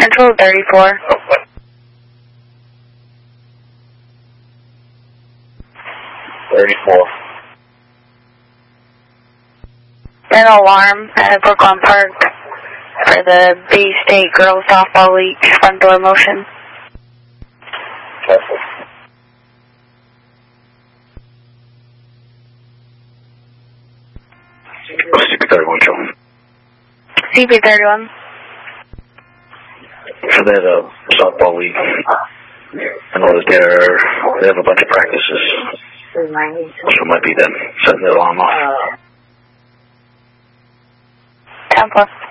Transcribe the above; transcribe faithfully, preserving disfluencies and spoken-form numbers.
Central thirty-four. thirty-four. An alarm at Brooklyn Park for the Bay State Girls Softball League front door motion. Careful. C P thirty-one, Joe. C P thirty-one. For that uh, softball league, I know that they're, they have a bunch of practices, so it might be them setting the alarm off. ten plus.